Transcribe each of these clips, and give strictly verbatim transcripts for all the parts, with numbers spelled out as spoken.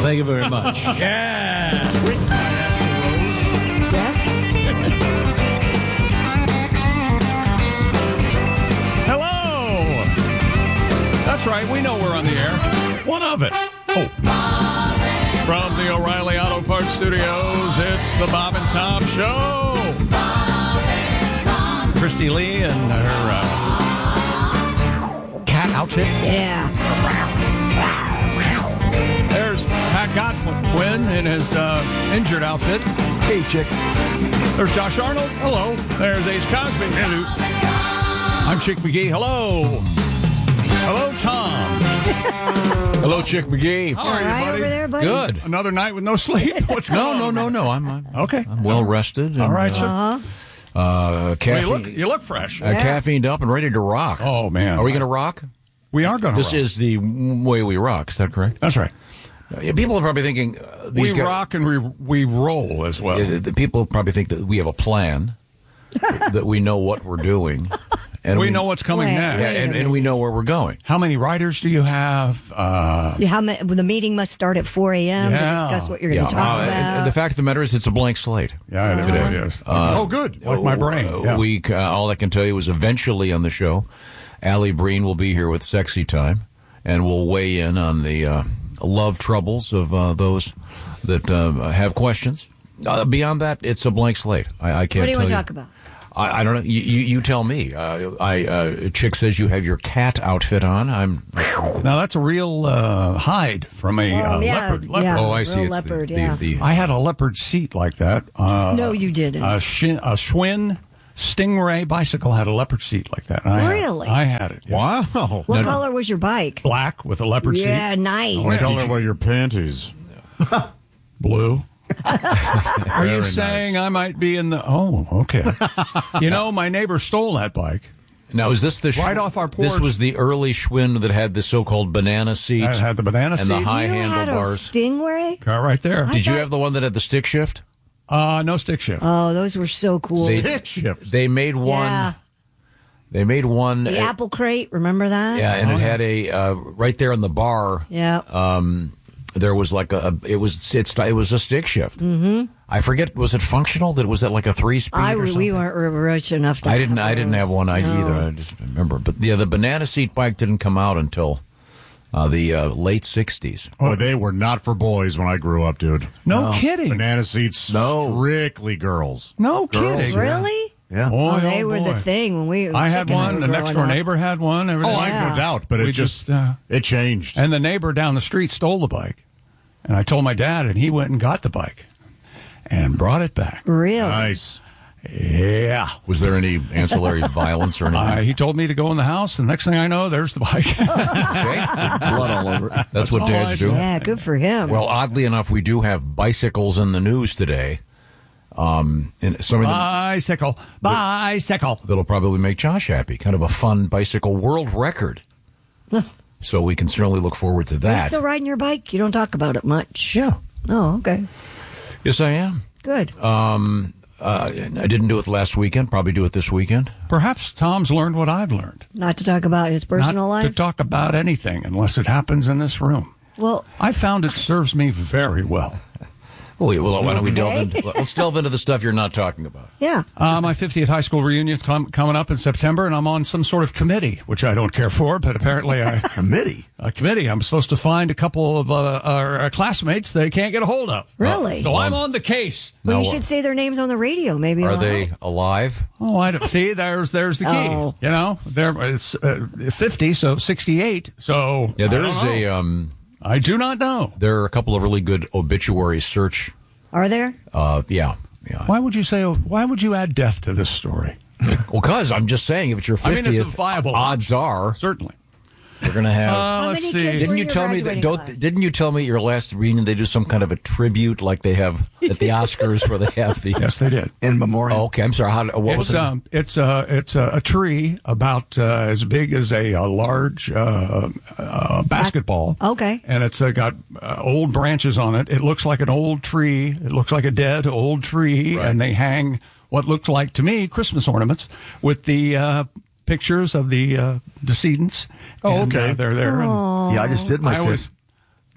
Thank you very much. Yeah. Yes? Hello. That's right. We know we're on the air. One of it. Oh. From the O'Reilly Auto Parts Studios, it's the Bob and Tom Show. Christy Lee and her uh, cat outfit. Yeah. There's Pat Godwin in his uh, injured outfit. Hey, chick. There's Josh Arnold. Hello. There's Ace Cosby. Hello. I'm Chick McGee. Hello. Hello, Tom. Hello, Chick McGee. How All are you, right buddy? over there, buddy? Good. Another night with no sleep? What's going No, on? no, no, no. I'm, I'm Okay. I'm well rested. And, All right, sir. Uh-huh. Uh, uh, Well, caffeine, you, look, you look fresh. uh, Yeah. caffeined up and ready to rock. Oh, man. Are we going to rock? We are going to This rock. is the way we rock. Is that correct? That's right. Uh, yeah, people are probably thinking uh, these We guys, rock and we, we roll as well. uh, the people probably think that we have a plan, that we know what we're doing, and we know what's coming Wait, next. yeah, and, and we know where we're going. How many writers do you have? Uh, Yeah, how many, the meeting must start at four a.m. Yeah. to discuss what you're going to Yeah, talk uh, about. and the fact of the matter is, it's a blank slate. yeah, it Today. is. oh, good. Like my brain. Uh, Yeah. We uh, all I can tell you is eventually on the show, Allie Breen will be here with Sexy Time, and we'll weigh in on the uh, love troubles of uh, those that uh, have questions. Uh, beyond that, it's a blank slate. I, I can't. What do you tell want to talk about? I, I don't know. You, you, you tell me. Uh, I uh, Chick says you have your cat outfit on. I'm. Now, that's a real uh, hide from a Well, uh, yeah, leopard. leopard. yeah. Oh, I real see. It's leopard, the, yeah. the, the I had a leopard seat like that. Uh, No, you didn't. A, Shin, a Schwinn Stingray bicycle had a leopard seat like that. I had- Really? I had it. yeah. Wow. What color was your bike? Black with a leopard Yeah, seat. nice. What color were your panties? Blue. Are you Very saying nice. I might be in the... Oh, okay. You know, my neighbor stole that bike. now is this the Right off our This porch. was the early Schwinn that had the so-called banana seat. I had the banana and seat. the high you handlebars. had a Stingray? Car right there. Did you thought- have the one that had the stick shift? Uh, no stick shift. Oh, those were so cool. They- Stick shift. They made one. Yeah. They made one. The uh, apple crate, remember that? Yeah, and it had a uh, right there in the bar. Yeah. Um, there was like a, a it was it's, it was a stick shift. Mm-hmm. I forget, was it functional? That was that like a three speed? I, or something? we weren't rich enough to I didn't. have I didn't those. have one I No. either. I just remember. But yeah, the banana seat bike didn't come out until uh, the uh, late sixties. Boy, they were not for boys when I grew up, dude. no kidding. Banana seats, No. strictly girls. No kidding. Really? Yeah. Boy, Oh, they oh, were boy. the thing when we. I had Chick and I one. were The next growing door up. neighbor had one. Everything. Oh, I have Yeah. no doubt, but We it just, just, uh, it changed. And the neighbor down the street stole the bike. And I told my dad, and he went and got the bike and brought it back. Really? Nice. Yeah. Was there any ancillary violence or anything? Uh, he told me to go in the house, and next thing I know, there's the bike. Okay. Blood all over it. That's what all I dads do. said. Yeah, good for him. Well, oddly enough, we do have bicycles in the news today. Um, and some of them Bicycle. Bicycle. that'll probably make Josh happy. Kind of a fun bicycle world record. So we can certainly look forward to Are you that. still riding your bike? You don't talk about it much. Yeah. Oh, okay. Yes, I am. Good. Um, uh, I didn't do it last weekend. Probably do it this weekend. Perhaps Tom's learned what I've learned. Not to talk about his personal Not to life. talk about anything unless it happens in this room. Well, I found it serves me very well. Well, well why don't we delve Okay. into let's delve into the stuff you're not talking about. yeah. Uh, my fiftieth high school reunion is com- coming up in September, and I'm on some sort of committee, which I don't care for, but apparently I, Committee. a committee. I'm supposed to find a couple of uh, our classmates they can't get a hold of. Really? So I'm on the case. Well, Now, you should say their names on the radio. Maybe. Are it'll they help. alive? Oh, I don't see. There's there's the key. Oh. You know, there it's uh, fifty, so sixty-eight. So Yeah, there I is don't a know. um, I do not know. there are a couple of really good obituary search. Are there? Uh, yeah, yeah. Why would you say? Why would you add death to this story? Well, because I'm just saying, if it's your I mean, it's fiftieth, a viable- odds are Certainly. we're going to have. Uh, let's many see. kids didn't were you in your tell me that? graduating Don't class? didn't you tell me at your last reunion they do some kind of a tribute like they have at the Oscars where they have the? Yes, they did. In memoriam. Oh, okay, I'm sorry. How, what was It's it? um, it's a it's a, a tree about uh, as big as a, a large uh, uh, basketball. Okay. And it's uh, got uh, old branches on it. It looks like an old tree. It looks like a dead old tree, Right. and they hang what looked like to me Christmas ornaments with the uh, pictures of the uh, decedents. Oh, And, okay. uh, they're there. And Yeah, I just did my I fifth. always,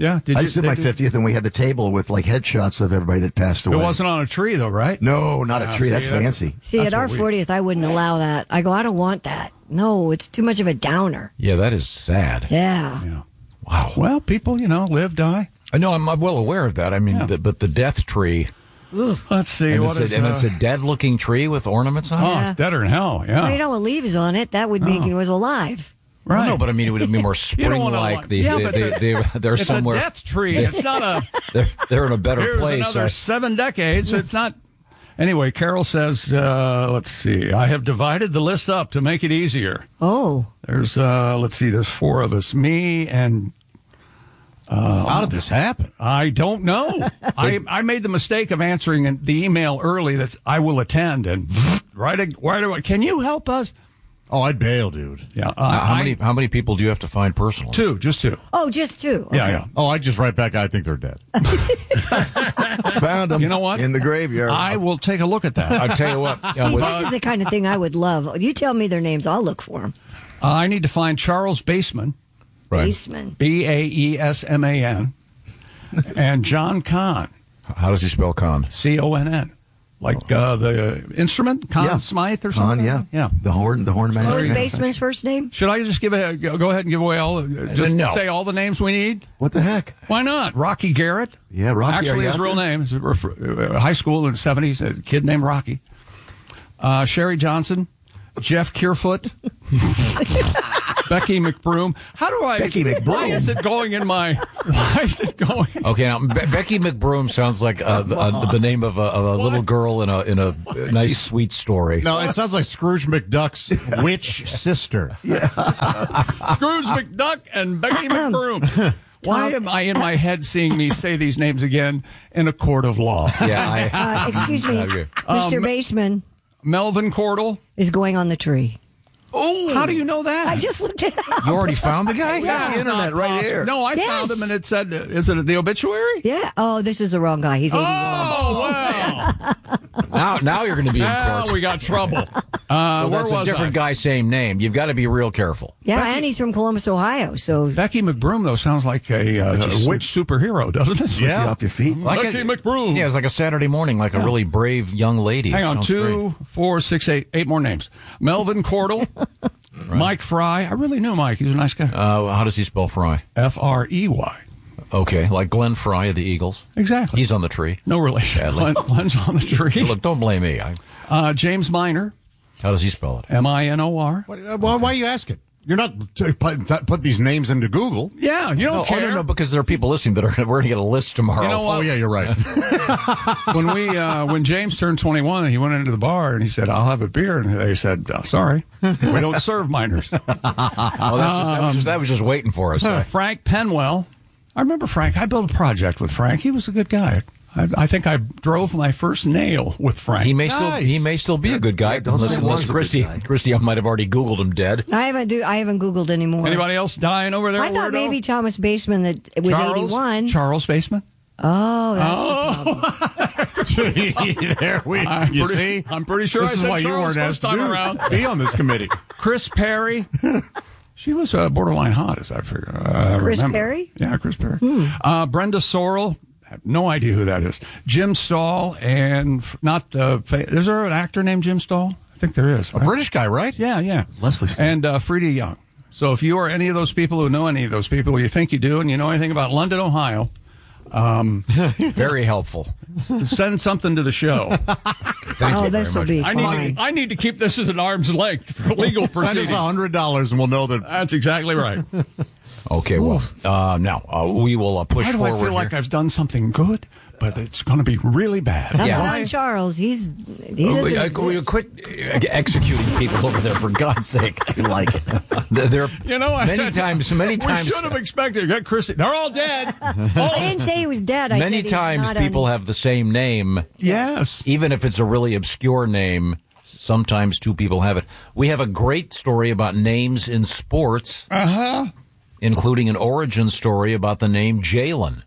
Yeah. Did I you, just did my did- fiftieth, and we had the table with like headshots of everybody that passed It away. wasn't on a tree, though, right? No, not Ah, a tree. see, That's that's- fancy. See, That's at our what we- fortieth, I wouldn't allow that. I go, I don't want that. No, it's too much of a downer. Yeah, that is sad. Yeah. Yeah. Wow. Well, people, you know, live, die. I know, I'm, I'm well aware of that. I mean, Yeah. the, but the death tree, Let's see. and, What it's is, a, and uh, it's a dead-looking tree with ornaments on oh, it. it's deader than hell. Yeah. Well, you know, with leaves on it, that would mean it was alive. right. Well, no, but I mean, it would be more You don't wanna spring-like. li- The, yeah, they, but they, the- they, they're it's somewhere. a death tree. It's not a. They're, they're in a better Here's place. another I- seven decades. It's not. Anyway, Carol says, uh, let's see. I have divided the list up to make it easier. Oh. There's, uh, let's see, there's four of us. Me and How did this happen? I don't know. I, I made the mistake of answering the email early that's I will attend. And right, right away, can you help us? Oh, I'd bail, dude. Yeah. Uh, how I- many how many people do you have to find personally? Two, just two. Oh, just two. Yeah, Okay. yeah. Oh, I just write back. I think they're dead. Found them. You know what? In the graveyard. I will take a look at that. I'll tell you what. yeah, See, with- this is the kind of thing I would love. You tell me their names, I'll look for them. Uh, I need to find Charles Baseman, right. Baseman. B A E S M A N, and John Kahn, How does he spell con? C O N N. Like uh, the instrument, Conn Yeah. Smythe or Con, something? yeah. Yeah. The horn, the horn man. What was Baseman's first name? Should I just give a go ahead and give away all? Just No. say all the names we need. What the heck? Why not? Rocky Garrett. Yeah, Rocky, are Actually, you his out real there? name is uh, high school in the seventies. A kid named Rocky. Uh, Sherry Johnson, Jeff Kierfoot, Becky McBroom. How do I? Becky McBroom. Why is it going in my? Why is it going? Okay, now Be- Becky McBroom sounds like uh, the, uh, the name of a, of a little girl in a in a nice sweet story. No, it sounds like Scrooge McDuck's witch sister. Scrooge McDuck and Becky McBroom. Why am I in my head seeing me say these names again in a court of law? Yeah, I, Uh, excuse me. Okay. Mister Um, Baseman Melvin Cordell. is going on the tree. Oh, how do you know that? I just looked it up. you already found the guy. Yeah. That's Internet not right possible. here. No, I Yes. found him and it said, is it the obituary? Yeah. Oh, this is the wrong guy. He's eighty-one. Oh, wow. Now, now you're going to be in Now court. we got trouble. Uh, So where that's a was different I? guy, same name. You've got to be real careful. Yeah, Becky- and he's from Columbus, Ohio. So Becky McBroom, though, sounds like a, uh, a witch superhero, doesn't it? Get Yeah. off your feet. Like Becky a- McBroom. Yeah, it's like a Saturday morning, like a really brave young lady. Hang on, Sounds two, great. four, six, eight, eight more names. Melvin Cordell, Mike Fry. I really knew Mike. He's a nice guy. Uh, how does he spell Fry? F R E Y. Okay, like Glenn Fry of the Eagles. Exactly. He's on the tree. No relation. Sadly. Glenn, Glenn's on the tree. Look, don't blame me. I, Uh, James Minor, how does he spell it? M I N O R. What, uh, well, why are you asking? You're not to put, to put these names into Google. Yeah, you don't Oh, care. no, no, because there are people listening that are we're going to get a list tomorrow. You know what? Oh, yeah, you're right. when we uh, when James turned twenty-one, he went into the bar and he said, "I'll have a beer," and they said, oh, "Sorry, we don't serve minors." Oh, that's just, that, was just, that was just waiting for us. Frank Penwell, I remember Frank. I built a project with Frank. He was a good guy. I, I think I drove my first nail with Frank. He may still Nice. he may still be a good guy. Yeah, don't unless say unless was a good Christy guy. Christy might have already Googled him dead. I haven't do I haven't Googled anymore. Anybody else dying over there? I thought weirdo? maybe Thomas Baseman that it was Charles, eighty-one. Charles Baseman. Oh, that's the problem. there we, I'm you pretty- see? I'm pretty sure This I is said why you Charles weren't first asked to time do- around. be on this committee. Chris Perry. She was uh, borderline hot, as I figure. Uh, Chris remember. Perry? Yeah, Chris Perry. Uh, Brenda Sorrell. I have no idea who that is. Jim Stahl and f- not the. Fa- is there an actor named Jim Stahl? I think there is. A right? British guy, right? Yeah, yeah. Leslie Stahl. And uh, Frida Young. So if you are any of those people who know any of those people, you think you do, and you know anything about London, Ohio, um, Very helpful. send something to the show. Thank Oh, you very this will much. be I need, fine. to, I need to keep this at an arm's length for legal Send us proceedings. a hundred dollars and we'll know that. That's exactly right. Okay, well, uh, now uh, we will uh, push Why do I forward feel like here. I've done something good, but it's going to be really bad? Not Yeah. on Charles. He's he Uh, doesn't uh, exist. quit uh, executing people over there, for God's sake. You like it. There, there- You know, I- many times, many We times, should have expected. Get Chrissy. They're all dead. I didn't say he was dead. I many said he's times not people on- have the same name, Yes. even if it's a really obscure name. Sometimes two people have it. We have a great story about names in sports, Uh-huh. including an origin story about the name Jalen,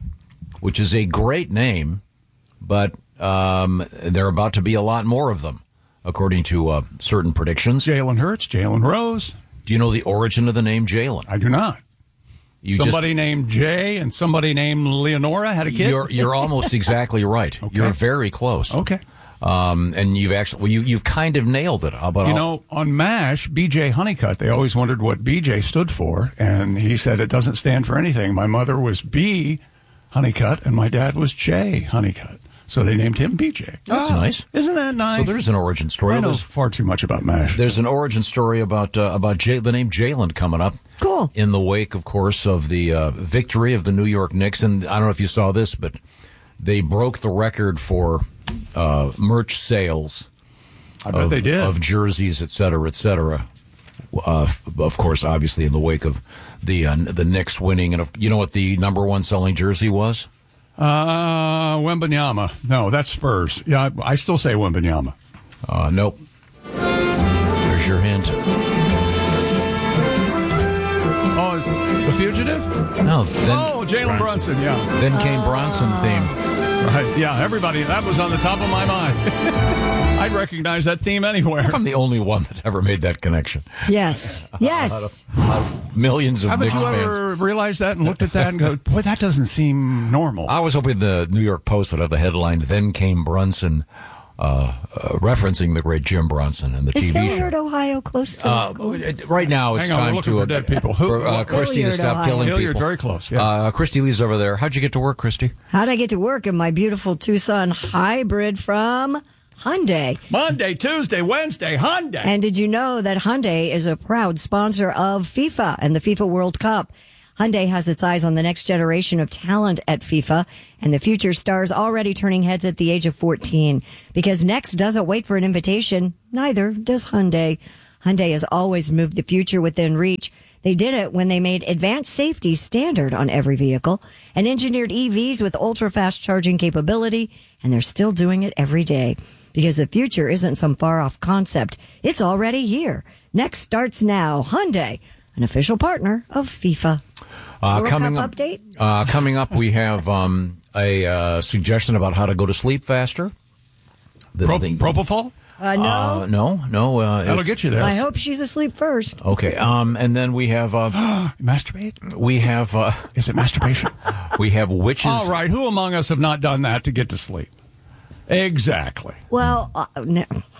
which is a great name, but um, there are about to be a lot more of them, according to uh, certain predictions. Jalen Hurts, Jalen Rose. Do you know the origin of the name Jalen? I do not. You somebody just, named Jay and somebody named Leonora had a kid? You're, you're almost exactly right. Okay. You're very close. Okay. Um, and you've actually, well, you, you've kind of nailed it. How about You all, know, on MASH, B J Honeycutt, they always wondered what B J stood for, and he said it doesn't stand for anything. My mother was B Honeycutt, and my dad was J Honeycutt. So they named him B J. That's nice. Isn't that nice? So there's an origin story. I know There's, far too much about MASH. there's an origin story about uh, about Jay, the name Jalen coming up. Cool. In the wake, of course, of the uh, victory of the New York Knicks. And I don't know if you saw this, but they broke the record for uh, merch sales. I bet of, they did. Of jerseys, et cetera, et cetera. Uh, of course, obviously, in the wake of the uh, the Knicks winning. And you know what the number one selling jersey was? Uh, Wembanyama. No, that's Spurs. Yeah, I, I still say Wembanyama. Uh, nope. There's your hint. Oh, is The Fugitive? No. Then, Oh, Jalen Brunson, yeah. then came Bronson theme. Right, yeah, everybody, that was on the top of my mind. I'd recognize that theme anywhere. I'm the only one that ever made that connection. Yes. Yes. Millions of Haven't Knicks you fans. ever realized that and looked at that and go, boy, that doesn't seem normal? I was hoping the New York Post would have the headline, Then Came Brunson, uh, uh, referencing the great Jim Bronson and the Is T V Hilliard, show. Ohio, close to Uh, right now, it's Hang on, we're time looking to for dead people. Who- for, uh, Christy to Hilliard, stop Ohio. killing Hilliard's people. very close, yes. Uh, Christy Lee's over there. How'd you get to work, Christy? How'd I get to work in my beautiful Tucson hybrid from Hyundai? Monday, Tuesday, Wednesday, Hyundai. And did you know that Hyundai is a proud sponsor of FIFA and the FIFA World Cup? Hyundai has its eyes on the next generation of talent at FIFA, and the future stars already turning heads at the age of fourteen. Because next doesn't wait for an invitation, neither does Hyundai. Hyundai has always moved the future within reach. They did it when they made advanced safety standard on every vehicle and engineered E Vs with ultra-fast charging capability, and they're still doing it every day. Because the future isn't some far-off concept. It's already here. Next starts now. Hyundai, an official partner of FIFA. Uh, World coming Cup up, update? Uh, coming up, we have um, a uh, suggestion about how to go to sleep faster. The, Pro- the- Propofol? Uh, no. Uh, no, no. Uh, That'll it's- get you there. I hope she's asleep first. Okay, um, and then we have uh, Masturbate? we have uh, Is it masturbation? we have witches. All right, who among us have not done that to get to sleep? Exactly. Well, uh, no.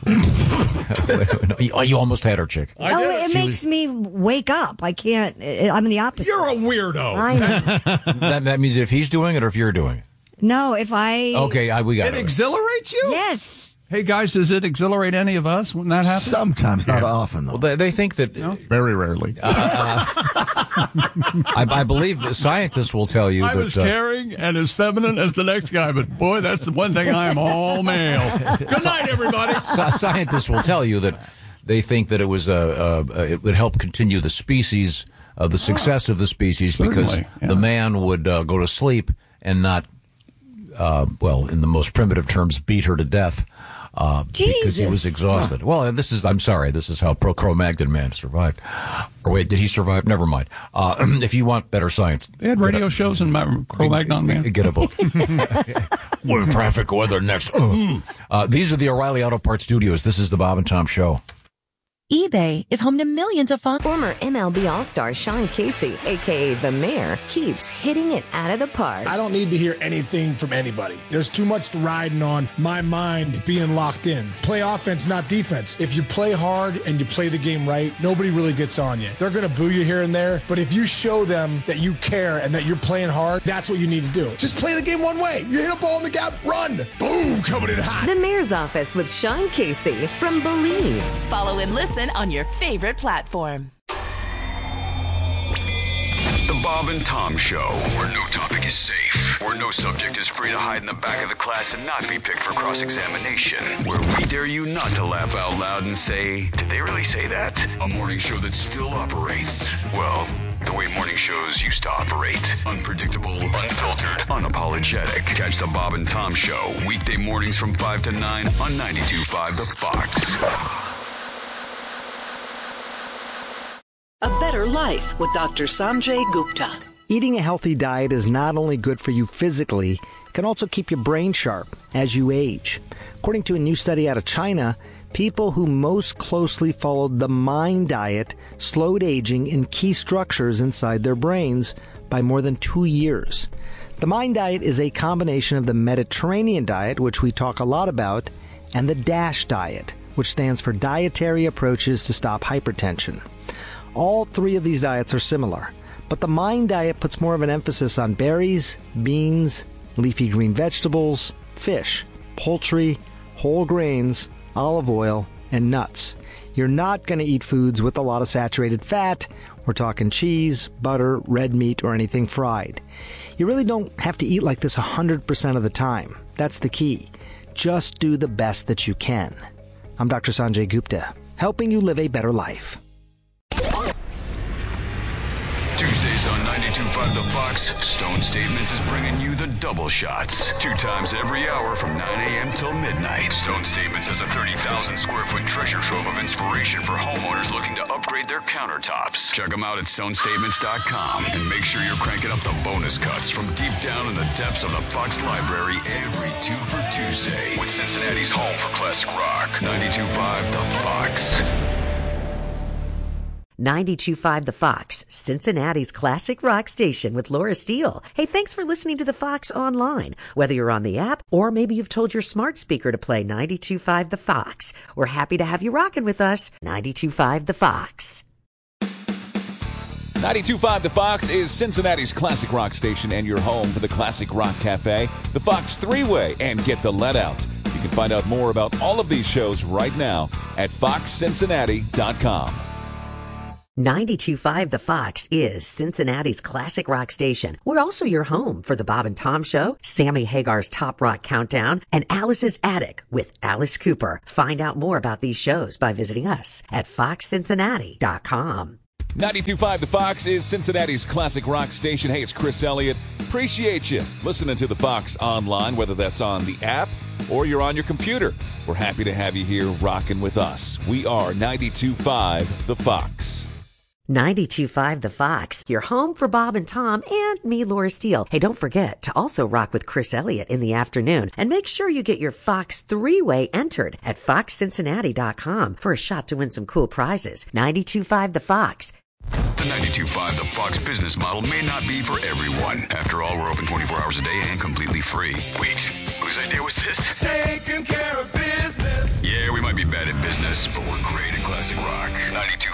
you, you almost had her, chick. I Oh, did. it She makes me wake up. I can't. I'm the opposite. You're a weirdo. I know. that, that means if he's doing it or if you're doing it. No, if I. Okay, I, we got It it. exhilarates you? Yes. Hey, guys, does it exhilarate any of us when that happens? Sometimes, not often, though. Well, they, they think that. Very rarely. I, I believe that scientists will tell you I'm that. as uh, caring and as feminine as the next guy, but boy, that's the one thing I am all male. Good night, everybody. sci- scientists will tell you that they think that it was uh, uh, it would help continue the species, uh, the success of the species, because Certainly, yeah. the man would uh, go to sleep and not, uh, well, in the most primitive terms, beat her to death. Uh, because he was Jesus. exhausted. Well, this is, I'm sorry, this is how Pro Cro-Magnon man survived. Or wait, did he survive? Never mind. Uh, if you want better science. They had radio shows in Ma- Cro-Magnon, man. Get a book. Well, traffic weather next. Uh, these are the O'Reilly Auto Parts Studios. This is the Bob and Tom Show. eBay is home to millions of fun. Former M L B All-Star Sean Casey, a k a. The Mayor, keeps hitting it out of the park. I don't need to hear anything from anybody. There's too much riding on my mind being locked in. Play offense, not defense. If you play hard and you play the game right, nobody really gets on you. They're going to boo you here and there, but if you show them that you care and that you're playing hard, that's what you need to do. Just play the game one way. You hit a ball in the gap, run. Boom, coming in hot. The Mayor's Office with Sean Casey from Believe. Follow and listen on your favorite platform. The Bob and Tom Show, where no topic is safe, where no subject is free to hide in the back of the class and not be picked for cross-examination, where we dare you not to laugh out loud and say, did they really say that? A morning show that still operates, well, the way morning shows used to operate. Unpredictable, unfiltered, unapologetic. Catch the Bob and Tom Show, weekday mornings from five to nine on ninety-two point five The Fox. A Better Life with Doctor Sanjay Gupta. Eating a healthy diet is not only good for you physically, it can also keep your brain sharp as you age. According to a new study out of China, people who most closely followed the MIND diet slowed aging in key structures inside their brains by more than two years. The MIND diet is a combination of the Mediterranean diet, which we talk a lot about, and the DASH diet, which stands for Dietary Approaches to Stop Hypertension. All three of these diets are similar, but the MIND diet puts more of an emphasis on berries, beans, leafy green vegetables, fish, poultry, whole grains, olive oil, and nuts. You're not going to eat foods with a lot of saturated fat. We're talking cheese, butter, red meat, or anything fried. You really don't have to eat like this one hundred percent of the time. That's the key. Just do the best that you can. I'm Doctor Sanjay Gupta, helping you live a better life. Tuesdays on ninety-two point five The Fox, Stone Statements is bringing you the double shots. Two times every hour from nine a.m. till midnight. Stone Statements is a thirty thousand square foot treasure trove of inspiration for homeowners looking to upgrade their countertops. Check them out at stone statements dot com and make sure you're cranking up the bonus cuts from deep down in the depths of the Fox library every two for Tuesday with Cincinnati's home for classic rock. ninety-two point five The Fox. ninety-two point five The Fox, Cincinnati's classic rock station with Laura Steele. Hey, thanks for listening to The Fox online. Whether you're on the app or maybe you've told your smart speaker to play ninety-two point five The Fox. We're happy to have you rocking with us. ninety-two point five The Fox. ninety-two point five The Fox is Cincinnati's classic rock station and your home for the Classic Rock Cafe, the Fox Three-Way, and Get the Let Out. You can find out more about all of these shows right now at fox cincinnati dot com. ninety-two point five The Fox is Cincinnati's classic rock station. We're also your home for the Bob and Tom Show, Sammy Hagar's Top Rock Countdown, and Alice's Attic with Alice Cooper. Find out more about these shows by visiting us at fox cincinnati dot com. ninety-two point five The Fox is Cincinnati's classic rock station. Hey, it's Chris Elliott. Appreciate you listening to The Fox online, whether that's on the app or you're on your computer. We're happy to have you here rocking with us. We are ninety-two point five The Fox. ninety-two point five The Fox, your home for Bob and Tom and me, Laura Steele. Hey, don't forget to also rock with Chris Elliott in the afternoon. And make sure you get your Fox Three-Way entered at fox cincinnati dot com for a shot to win some cool prizes. ninety-two point five The Fox. The ninety-two point five The Fox business model may not be for everyone. After all, we're open twenty-four hours a day and completely free. Wait, whose idea was this? Taking care of business. Yeah, we might be bad at business, but we're great at classic rock. ninety-two